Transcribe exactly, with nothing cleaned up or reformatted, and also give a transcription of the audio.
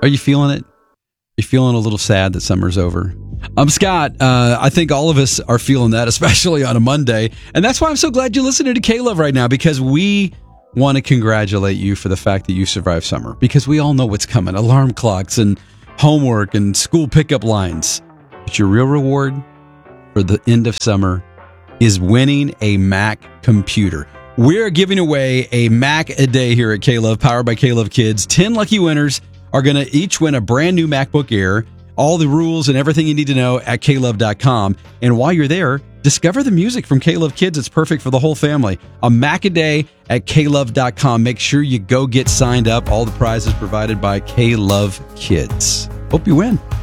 Are you feeling it? You feeling a little sad that summer's over? I'm Scott. Uh, I think all of us are feeling that, especially on a Monday. And that's why I'm so glad you're listening to K-Love right now, because we want to congratulate you for the fact that you survived summer, because we all know what's coming. Alarm clocks and homework and school pickup lines. But your real reward for the end of summer is winning a Mac computer. We're giving away a Mac a day here at K-Love, powered by K-Love Kids. ten lucky winners are going to each win a brand new MacBook Air. All the rules and everything you need to know at K Love dot com. And while you're there, discover the music from K-Love Kids. It's perfect for the whole family. A Mac a day at K Love dot com. Make sure you go get signed up. All the prizes provided by K-Love Kids. Hope you win.